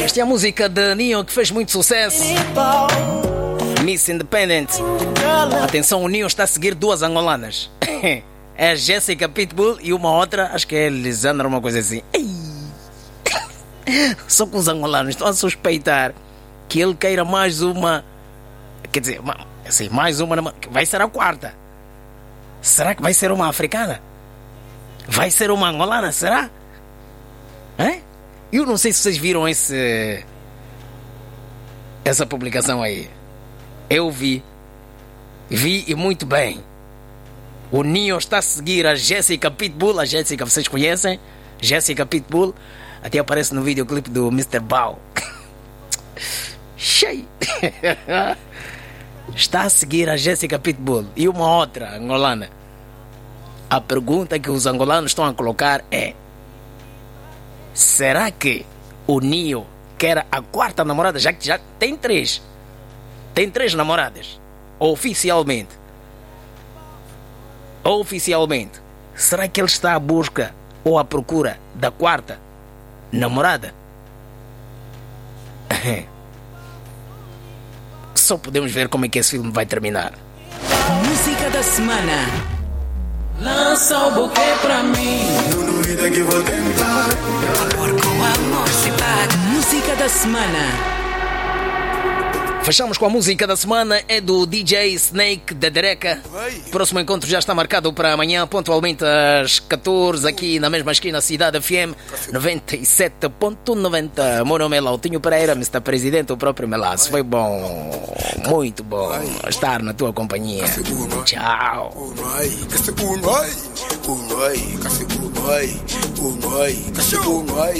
Esta é a música de Neo que fez muito sucesso. Miss Independent. Atenção, o Neo está a seguir duas angolanas. É a Jéssica Pitbull e uma outra, acho que é Lisandra, uma coisa assim. Só que os angolanos estão a suspeitar que ele queira mais uma. Quer dizer, assim, mais uma. Vai ser a quarta. Será que vai ser uma africana? Vai ser uma angolana, será? Eu não sei se vocês viram essa publicação aí. Eu vi e muito bem. O Neo está a seguir a Jéssica Pitbull. A Jéssica, vocês conhecem? Jéssica Pitbull. Até aparece no videoclipe do Mr. Bow. Cheio. Está a seguir a Jéssica Pitbull e uma outra angolana. A pergunta que os angolanos estão a colocar é: será que o Neo quer a quarta namorada? Já que já tem três. Tem três namoradas. Oficialmente. Será que ele está à busca ou à procura da quarta namorada? Só podemos ver como é que esse filme vai terminar. Música da semana. Lança o buquê pra mim. Não duvida que vou tentar. Amor com amor se paga. Música da semana. Fechamos com a música da semana, é do DJ Snake da Dereca. Próximo encontro já está marcado para amanhã, pontualmente às 14, aqui na mesma esquina, Cidade FM 97.90. Meu nome é Lautinho Pereira, Mr. Presidente, o próprio Melaço. Foi bom, muito bom estar na tua companhia. Tchau.